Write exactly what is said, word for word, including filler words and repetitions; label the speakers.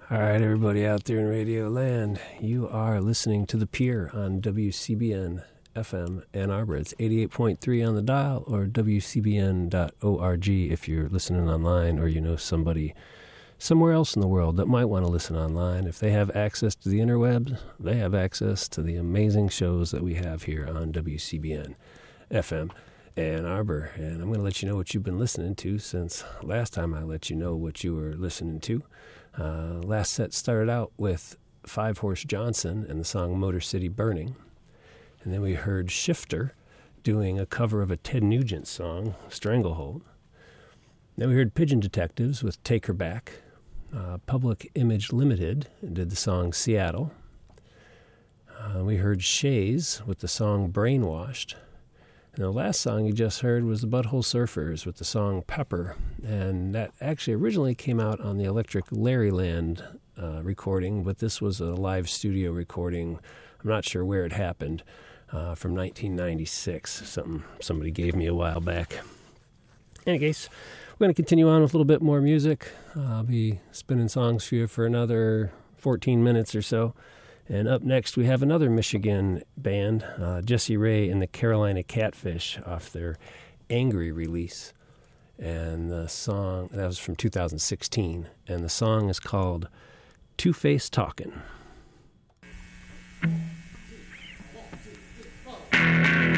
Speaker 1: All right, everybody out there in Radio Land, you are listening to The Pier on W C B N F M Ann Arbor. It's eighty-eight point three on the dial or W C B N dot org if you're listening online, or you know somebody somewhere else in the world that might want to listen online. If they have access to the interwebs, they have access to the amazing shows that we have here on W C B N F M Ann Arbor. And I'm going to let you know what you've been listening to since last time I let you know what you were listening to. Uh, last set started out with Five Horse Johnson and the song Motor City Burning. And then we heard Shifter doing a cover of a Ted Nugent song, Stranglehold. Then we heard Pigeon Detectives with Take Her Back. Uh, Public Image Limited did the song Seattle. Uh, we heard Shays with the song Brainwashed. And the last song you just heard was the Butthole Surfers with the song Pepper. And that actually originally came out on the Electric Larryland uh, recording, but this was a live studio recording. I'm not sure where it happened, uh, from nineteen ninety-six. Something somebody gave me a while back. In any case, we're going to continue on with a little bit more music. Uh, I'll be spinning songs for you for another fourteen minutes or so. And up next, we have another Michigan band, uh, Jesse Ray and the Carolina Catfish, off their Angry release. And the song, that was from two thousand sixteen, and the song is called Two-Face Talkin'.